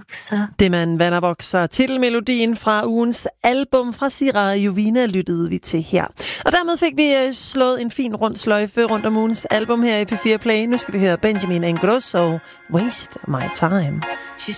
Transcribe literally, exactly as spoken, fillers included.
vokser. Det man vander vokser. Titelmelodien fra ugens album fra Sira Jovina lyttede vi til her. Og dermed fik vi slået en fin rund sløjfe rundt om ugens album her i P fire Play. Nu skal vi høre Benjamin Ingrosso, Waste My Time. She